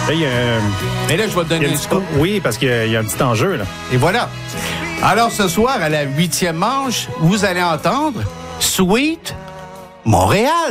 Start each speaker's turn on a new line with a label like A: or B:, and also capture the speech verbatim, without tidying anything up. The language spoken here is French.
A: Là, il y a, euh,
B: Et là, je vais te
A: il y
B: donner
A: a
B: un
A: un petit-
B: scoop.
A: Oui, parce qu'il y a, il y a un petit enjeu, là.
B: Et voilà. Alors, ce soir, à la huitième manche, vous allez entendre Sweet Montréal.